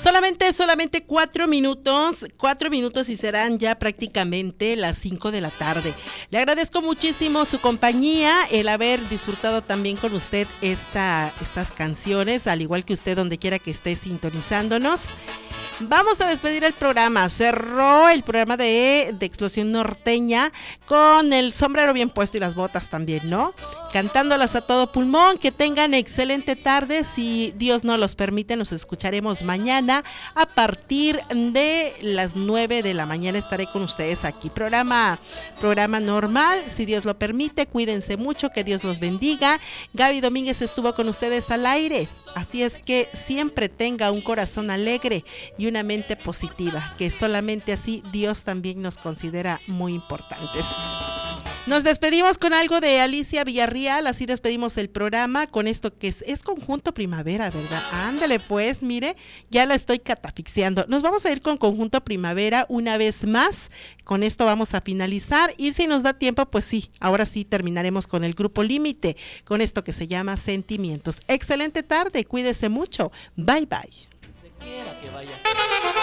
Solamente 4 minutos y serán ya prácticamente las 5 de la tarde. Le agradezco muchísimo su compañía, el haber disfrutado también con usted estas canciones, al igual que usted donde quiera que esté sintonizándonos. Vamos a despedir el programa. Cerró el programa de Explosión Norteña con el sombrero bien puesto y las botas también, ¿no? Cantándolas a todo pulmón. Que tengan excelente tarde. Si Dios nos los permite, nos escucharemos mañana a partir de las 9 de la mañana. Estaré con ustedes aquí. Programa normal, si Dios lo permite. Cuídense mucho, que Dios los bendiga. Gaby Domínguez estuvo con ustedes al aire. Así es que siempre tenga un corazón alegre y una mente positiva, que solamente así Dios también nos considera muy importantes. Nos despedimos con algo de Alicia Villarreal, así despedimos el programa con esto que es Conjunto Primavera, ¿verdad? Ándale pues, mire, ya la estoy catafixiando. Nos vamos a ir con Conjunto Primavera una vez más, con esto vamos a finalizar y si nos da tiempo, pues sí, ahora sí terminaremos con el Grupo Límite, con esto que se llama Sentimientos. Excelente tarde, cuídese mucho, bye bye.